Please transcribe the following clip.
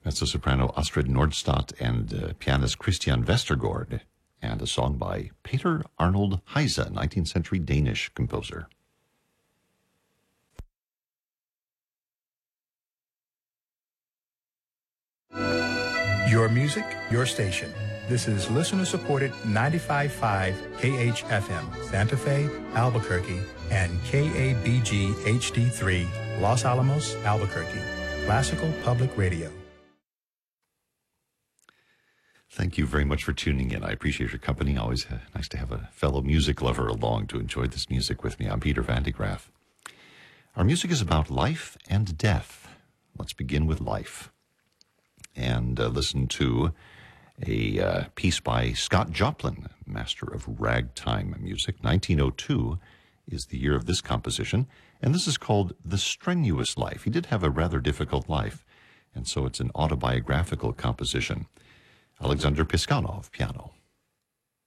Mezzo-soprano Astrid Nordstadt and pianist Christian Vestergaard, and a song by Peter Arnold Heise, 19th century Danish composer. Your music, your station. This is listener-supported 95.5 KHFM, Santa Fe, Albuquerque, and KABG HD3, Los Alamos, Albuquerque. Classical Public Radio. Thank you very much for tuning in. I appreciate your company. Always nice to have a fellow music lover along to enjoy this music with me. I'm Peter Van de Graaff. Our music is about life and death. Let's begin with life and listen to a piece by Scott Joplin, master of ragtime music. 1902 is the year of this composition, and this is called The Strenuous Life. He did have a rather difficult life, and so it's an autobiographical composition. Alexander Piskanov, piano.